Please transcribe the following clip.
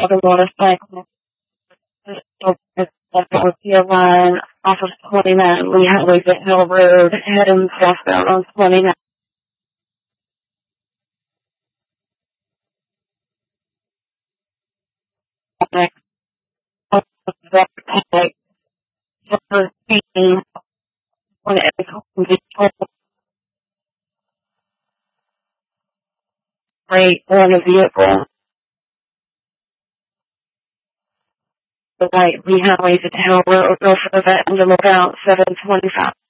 another motorcycle was the line off of 29 Lee Highway at Hill Road, heading southbound on 29. When it on a vehicle, the white Lee Highway at Hill Road, go for that and look out 725.